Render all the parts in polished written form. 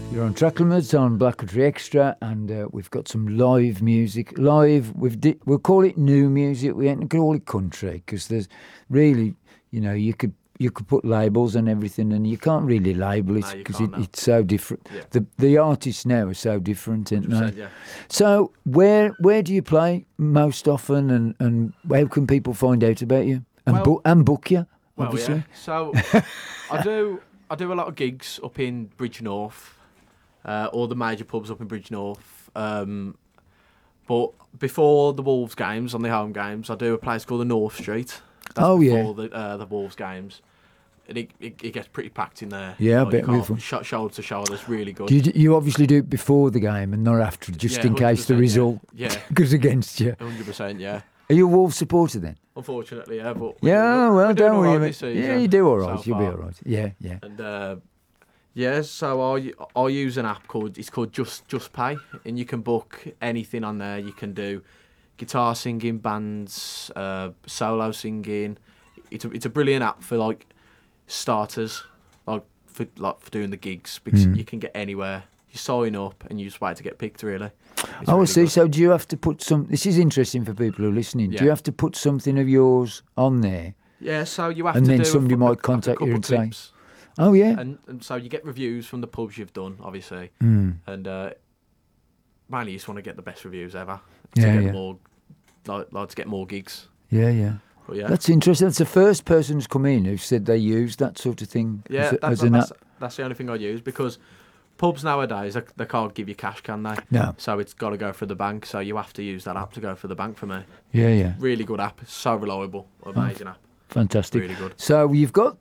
You're on Tracklements on Black Country Extra, and we've got some live music. Live, we'll call it new music. We ain't gonna call it country because there's really, you could put labels and everything, and you can't really label it because it's so different. Yeah. The artists now are so different, aren't they? Yeah. So where do you play most often, and how can people find out about you and book you? Obviously. Yeah. So I do a lot of gigs up in Bridgnorth. All the major pubs up in Bridgnorth. But before the Wolves games, on the home games, I do a place called the North Street. That's before the Wolves games. And it gets pretty packed in there. Yeah, I bet we've shoulder to shoulder. It's really good. You obviously do it before the game and not after, just in case the result goes against you. 100%, yeah. Are you a Wolves supporter then? Unfortunately, yeah. But don't worry. Yeah, you do all right. You'll be all right. Yeah. And so I use an app called Just Pay, and you can book anything on there. You can do guitar singing, bands, solo singing. It's a brilliant app for like starters, for doing the gigs, because you can get anywhere. You sign up and you just wait to get picked. Really. I will see. So do you have to put some? This is interesting for people who are listening. Yeah. Do you have to put something of yours on there? Yeah. So you have and to. And then do somebody might contact you and say. Oh yeah, and so you get reviews from the pubs you've done, obviously, and mainly you just want to get the best reviews ever to get more, to get more gigs. Yeah. But yeah, that's interesting. That's the first person who's come in who said they use that sort of thing. Yeah, that's the only thing I use, because pubs nowadays they can't give you cash, can they? No. So it's got to go for the bank. So you have to use that app to go for the bank for me. Yeah. Really good app. So reliable. Amazing app. Fantastic. Really good. So you've got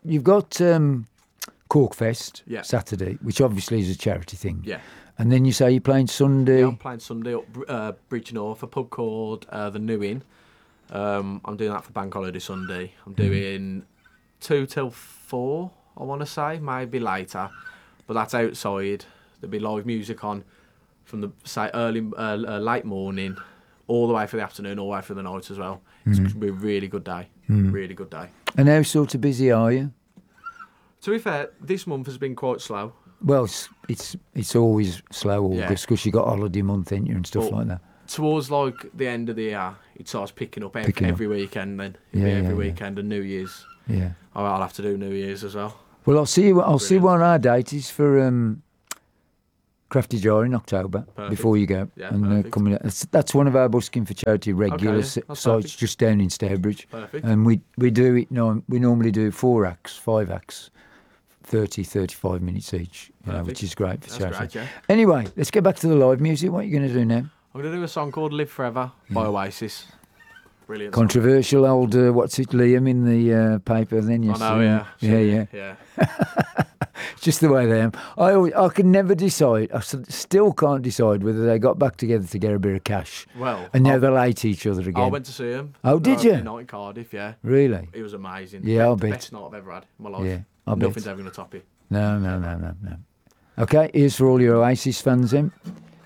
Corkfest Saturday, which obviously is a charity thing. Yeah. And then you say you're playing Sunday. Yeah, I'm playing Sunday up Bridgnorth, a pub called the New Inn. I'm doing that for Bank Holiday Sunday. I'm doing 2 till 4, I want to say, maybe later. But that's outside. There'll be live music on from the early, late morning, all the way for the afternoon, all the way for the night as well. It's going to be a really good day. Really good day. And how sort of busy are you? To be fair, this month has been quite slow. Well, it's always slow August because you got holiday month, ain't you, and stuff like that. Towards like the end of the year, it starts picking up every weekend. Then every weekend and New Year's. Yeah, I'll have to do New Year's as well. Well, I'll see what our date is for Crafty Jar in October. Perfect. Before you go. Yeah, and coming. That's one of our busking for charity regular sites just down in Stourbridge. Perfect. And we do it. No, we normally do 5 acts. 30-35 minutes each, which is great for charity. Great, yeah. Anyway, let's get back to the live music. What are you going to do now? I'm going to do a song called Live Forever by Oasis. Brilliant. Controversial song. Old, Liam in the paper then, yes. I know, yeah. It's just the way they am. I can never decide. I still can't decide whether they got back together to get a bit of cash. Well, and never hate each other again. I went to see him. Oh, did you? Night in Cardiff, yeah. Really? It was amazing. Yeah, I'll bet. Best night I've ever had in my life. Yeah, Nothing's ever going to top it. No. Okay, here's for all your Oasis fans then.